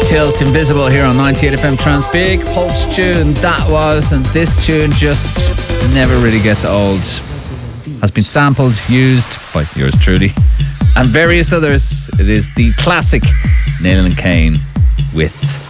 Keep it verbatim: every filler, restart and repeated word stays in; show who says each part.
Speaker 1: Tilt, Invisible here on ninety-eight F M Trans. Big pulse tune that was, and this tune just never really gets old. Has been sampled, used by yours truly and various others. It is the classic Neil and Kane with